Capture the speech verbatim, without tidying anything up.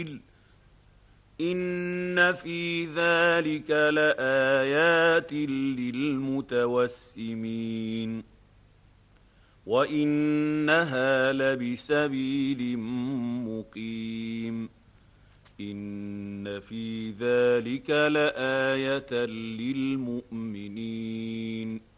إن في ذلك لآيات للمتوسمين وإنها لبسبيل مقيم إن في ذلك لآية للمؤمنين